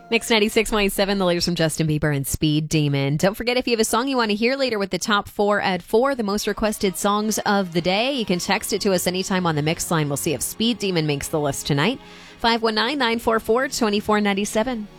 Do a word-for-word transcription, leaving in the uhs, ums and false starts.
Mix ninety-six point seven, the latest from Justin Bieber and Speed Demon. Don't forget, if you have a song you want to hear later with the top four at four, the most requested songs of the day, you can text it to us anytime on the Mix line. We'll see if Speed Demon makes the list tonight. five one nine, nine four four, two four nine seven.